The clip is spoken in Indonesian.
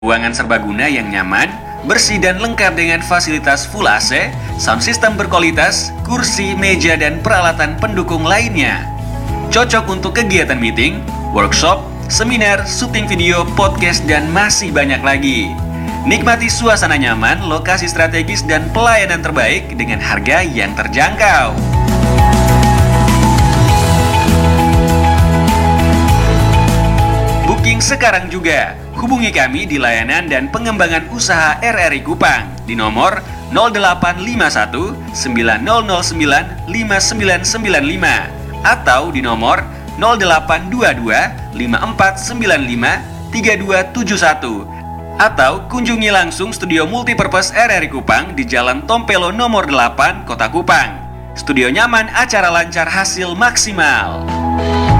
Ruangan serbaguna yang nyaman, bersih dan lengkap dengan fasilitas full AC, sound system berkualitas, kursi, meja, dan peralatan pendukung lainnya. Cocok untuk kegiatan meeting, workshop, seminar, syuting video, podcast, dan masih banyak lagi. Nikmati suasana nyaman, lokasi strategis, dan pelayanan terbaik dengan harga yang terjangkau. Booking sekarang juga. Hubungi kami di layanan dan pengembangan usaha RRI Kupang di nomor 0851 9009 5995 atau di nomor 0822 5495 3271 atau kunjungi langsung studio multipurpose RRI Kupang di Jalan Tompelo nomor 8, Kota Kupang. Studio nyaman, acara lancar, hasil maksimal.